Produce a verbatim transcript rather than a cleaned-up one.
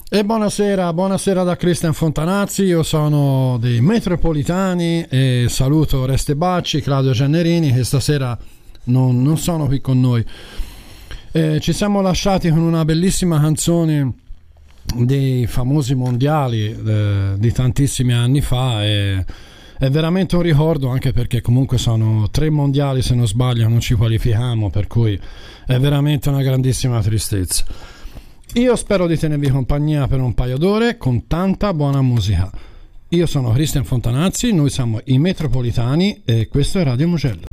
E buonasera, buonasera da Cristian Fontanazzi, io sono dei Metropolitani e saluto Oreste Bacci, Claudio Giannerini che stasera non, non sono qui con noi. Eh, ci siamo lasciati con una bellissima canzone dei famosi mondiali eh, di tantissimi anni fa e è veramente un ricordo, anche perché comunque sono tre mondiali, se non sbaglio non ci qualifichiamo, per cui è veramente una grandissima tristezza. Io spero di tenervi compagnia per un paio d'ore con tanta buona musica. Io sono Cristian Fontanazzi, noi siamo i Metropolitani e questo è Radio Mugello.